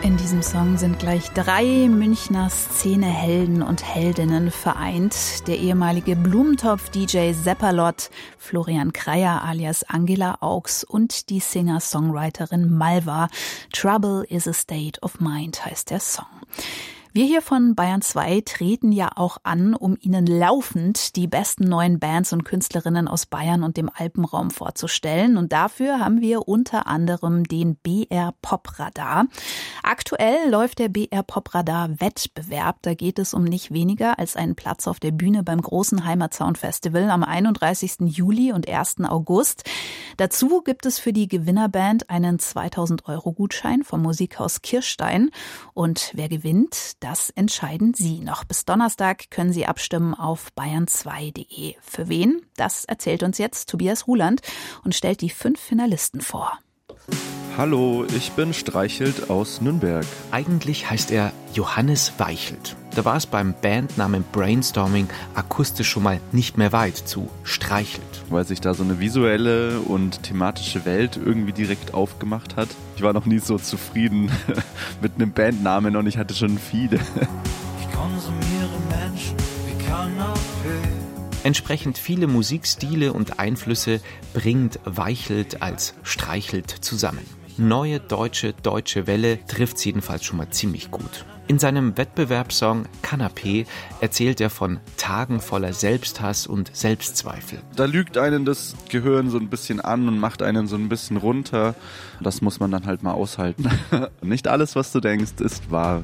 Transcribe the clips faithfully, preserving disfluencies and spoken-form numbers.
In diesem Song sind gleich drei Münchner Szenehelden und Heldinnen vereint. Der ehemalige Blumentopf-D J Seppalot, Florian Kreyer alias Angela Augs und die Singer-Songwriterin Malva. Trouble is a State of Mind heißt der Song. Wir hier von Bayern zwei treten ja auch an, um Ihnen laufend die besten neuen Bands und Künstlerinnen aus Bayern und dem Alpenraum vorzustellen. Und dafür haben wir unter anderem den B R Pop Radar. Aktuell läuft der B R Pop Radar Wettbewerb. Da geht es um nicht weniger als einen Platz auf der Bühne beim großen Heimatsound Festival am einunddreißigsten Juli und ersten August. Dazu gibt es für die Gewinnerband einen zweitausend Euro Gutschein vom Musikhaus Kirstein. Und wer gewinnt, das entscheiden Sie noch. Bis Donnerstag können Sie abstimmen auf bayern zwei punkt de. Für wen? Das erzählt uns jetzt Tobias Ruland und stellt die fünf Finalisten vor. Hallo, ich bin Streichelt aus Nürnberg. Eigentlich heißt er Johannes Weichelt. Da war es beim Bandnamen Brainstorming akustisch schon mal nicht mehr weit zu Streichelt. Weil sich da so eine visuelle und thematische Welt irgendwie direkt aufgemacht hat. Ich war noch nie so zufrieden mit einem Bandnamen und ich hatte schon viele. Ich konsumiere Menschen wie Kanapé. Entsprechend viele Musikstile und Einflüsse bringt Weichelt als Streichelt zusammen. Neue deutsche Deutsche Welle trifft's jedenfalls schon mal ziemlich gut. In seinem Wettbewerbssong Kanapé erzählt er von Tagen voller Selbsthass und Selbstzweifel. Da lügt einen das Gehirn so ein bisschen an und macht einen so ein bisschen runter. Das muss man dann halt mal aushalten. Nicht alles, was du denkst, ist wahr.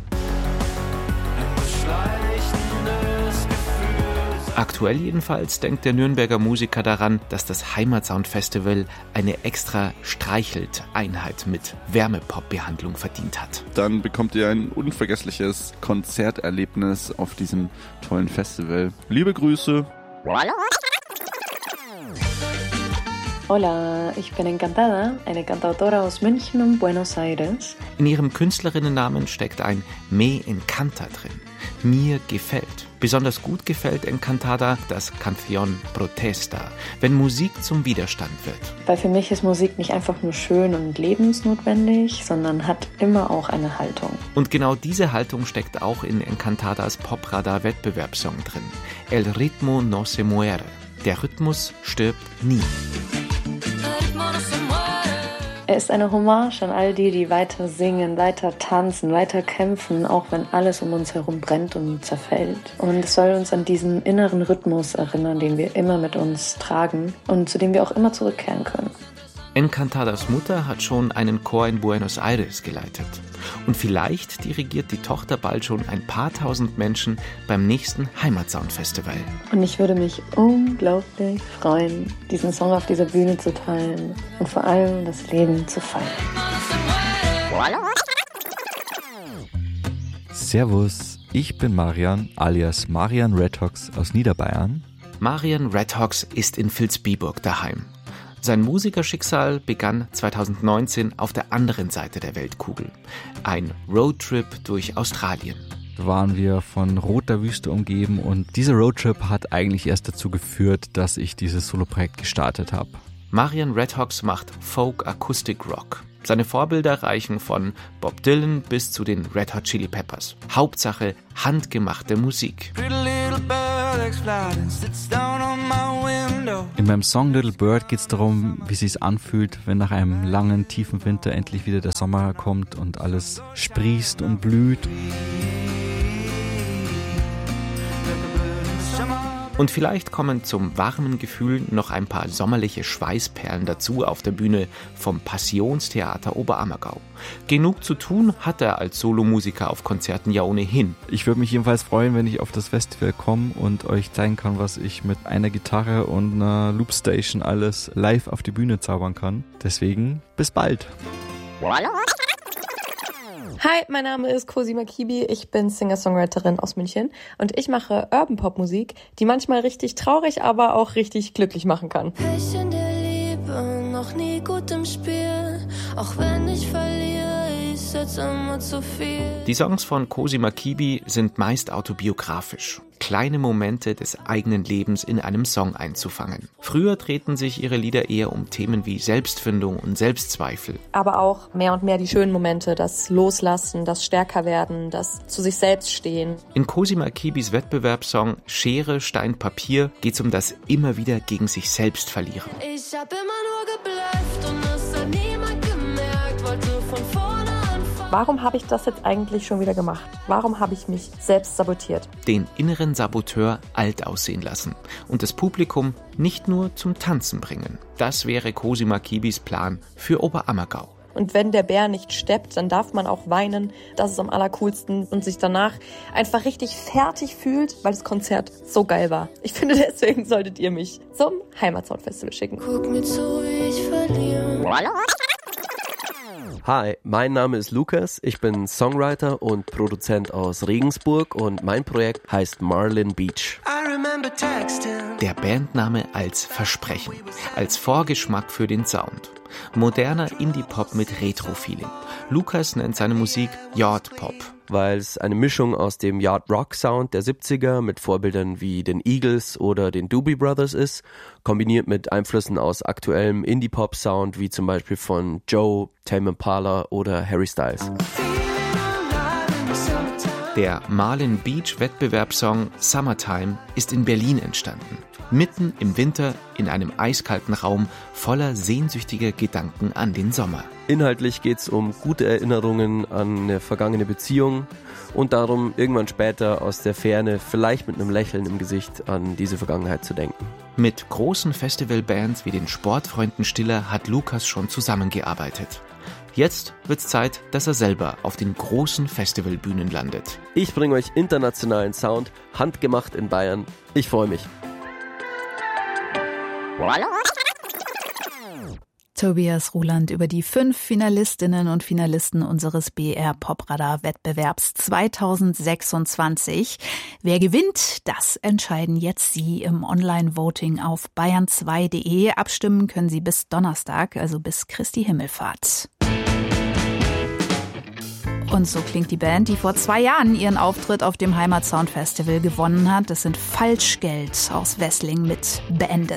Aktuell jedenfalls denkt der Nürnberger Musiker daran, dass das Heimatsound Festival eine extra Streichelt-Einheit mit Wärmepop-Behandlung verdient hat. Dann bekommt ihr ein unvergessliches Konzerterlebnis auf diesem tollen Festival. Liebe Grüße. Hola, ich bin Encantada, eine Cantautora aus München und Buenos Aires. In ihrem Künstlerinnennamen steckt ein Me encanta drin. Mir gefällt. Besonders gut gefällt Encantada das Canción Protesta, wenn Musik zum Widerstand wird. Weil für mich ist Musik nicht einfach nur schön und lebensnotwendig, sondern hat immer auch eine Haltung. Und genau diese Haltung steckt auch in Encantadas Pop-Radar-Wettbewerbssong drin. El ritmo no se muere. Der Rhythmus stirbt nie. Er ist eine Hommage an all die, die weiter singen, weiter tanzen, weiter kämpfen, auch wenn alles um uns herum brennt und zerfällt. Und es soll uns an diesen inneren Rhythmus erinnern, den wir immer mit uns tragen und zu dem wir auch immer zurückkehren können. Encantadas Mutter hat schon einen Chor in Buenos Aires geleitet. Und vielleicht dirigiert die Tochter bald schon ein paar tausend Menschen beim nächsten Heimatsound-Festival. Und ich würde mich unglaublich freuen, diesen Song auf dieser Bühne zu teilen und vor allem das Leben zu feiern. Servus, ich bin Marian alias Marian Redhawks aus Niederbayern. Marian Redhawks ist in Vilsbiburg daheim. Sein Musikerschicksal begann zweitausendneunzehn auf der anderen Seite der Weltkugel. Ein Roadtrip durch Australien. Da waren wir von roter Wüste umgeben und dieser Roadtrip hat eigentlich erst dazu geführt, dass ich dieses Soloprojekt gestartet habe. Marian Redhawks macht Folk Acoustic Rock. Seine Vorbilder reichen von Bob Dylan bis zu den Red Hot Chili Peppers. Hauptsache handgemachte Musik. In meinem Song Little Bird geht es darum, wie es sich anfühlt, wenn nach einem langen, tiefen Winter endlich wieder der Sommer kommt und alles sprießt und blüht. Und vielleicht kommen zum warmen Gefühl noch ein paar sommerliche Schweißperlen dazu auf der Bühne vom Passionstheater Oberammergau. Genug zu tun hat er als Solomusiker auf Konzerten ja ohnehin. Ich würde mich jedenfalls freuen, wenn ich auf das Festival komme und euch zeigen kann, was ich mit einer Gitarre und einer Loopstation alles live auf die Bühne zaubern kann. Deswegen bis bald. Hi, mein Name ist Cosima Kibi, ich bin Singer-Songwriterin aus München und ich mache Urban-Pop-Musik, die manchmal richtig traurig, aber auch richtig glücklich machen kann. Ich in der Liebe, noch nie gut im Spiel, auch wenn ich verliere, ich wird's immer zu viel. Die Songs von Cosima Kibi sind meist autobiografisch. Kleine Momente des eigenen Lebens in einem Song einzufangen. Früher drehten sich ihre Lieder eher um Themen wie Selbstfindung und Selbstzweifel. Aber auch mehr und mehr die schönen Momente, das Loslassen, das Stärkerwerden, das zu sich selbst stehen. In Cosima Kibis Wettbewerbssong Schere, Stein, Papier geht es um das immer wieder gegen sich selbst verlieren. Ich hab immer nur geblufft und es hat niemand gemerkt, wollte von vorne anfangen. Warum habe ich das jetzt eigentlich schon wieder gemacht? Warum habe ich mich selbst sabotiert? Den inneren Saboteur alt aussehen lassen und das Publikum nicht nur zum Tanzen bringen. Das wäre Cosima Kibis Plan für Oberammergau. Und wenn der Bär nicht steppt, dann darf man auch weinen. Das ist am allercoolsten und sich danach einfach richtig fertig fühlt, weil das Konzert so geil war. Ich finde, deswegen solltet ihr mich zum Heimatsound-Festival schicken. Guck mir zu, wie ich verliere. Hi, mein Name ist Lukas, ich bin Songwriter und Produzent aus Regensburg und mein Projekt heißt Marlin Beach. Der Bandname als Versprechen, als Vorgeschmack für den Sound. Moderner Indie-Pop mit Retro-Feeling. Lukas nennt seine Musik Yard-Pop. Weil es eine Mischung aus dem Yard-Rock-Sound der siebziger mit Vorbildern wie den Eagles oder den Doobie Brothers ist, kombiniert mit Einflüssen aus aktuellem Indie-Pop-Sound wie zum Beispiel von Joe, Tame Impala oder Harry Styles. Der Marlin Beach Wettbewerbssong Summertime ist in Berlin entstanden. Mitten im Winter in einem eiskalten Raum voller sehnsüchtiger Gedanken an den Sommer. Inhaltlich geht es um gute Erinnerungen an eine vergangene Beziehung und darum, irgendwann später aus der Ferne, vielleicht mit einem Lächeln im Gesicht, an diese Vergangenheit zu denken. Mit großen Festivalbands wie den Sportfreunden Stiller hat Lukas schon zusammengearbeitet. Jetzt wird's Zeit, dass er selber auf den großen Festivalbühnen landet. Ich bringe euch internationalen Sound, handgemacht in Bayern. Ich freue mich. Tobias Ruland über die fünf Finalistinnen und Finalisten unseres B R Popradar-Wettbewerbs zweitausendsechsundzwanzig. Wer gewinnt, das entscheiden jetzt Sie im Online-Voting auf bayern zwei punkt de. Abstimmen können Sie bis Donnerstag, also bis Christi Himmelfahrt. Und so klingt die Band, die vor zwei Jahren ihren Auftritt auf dem Heimatsound Festival gewonnen hat. Das sind Falschgeld aus Wessling mit Beendet.